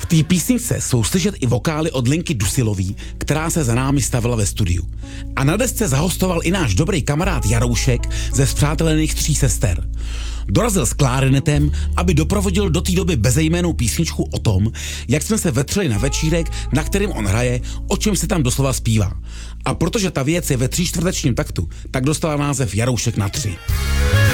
V té písničce jsou slyšet i vokály od Lenky Dusilový, která se za námi stavila ve studiu. A na desce zahostoval i náš dobrý kamarád Jaroušek ze Spřátelených 3 sester. Dorazil s klarinetem, aby doprovodil do té doby bezejmennou písničku o tom, jak jsme se vetřeli na večírek, na kterým on hraje, o čem se tam doslova zpívá. A protože ta věc je ve 3/4 taktu, tak dostala název Jaroušek na 3.